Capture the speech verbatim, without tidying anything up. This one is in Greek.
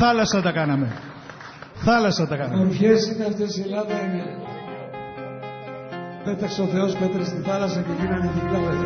θάλασσα τα κάναμε. Θάλασσα τα κάναμε. Ορφιές είναι αυτές η Ελλάδα είναι. Πέταξε ο Θεός πέτρες στη θάλασσα και γίνανε διπλά.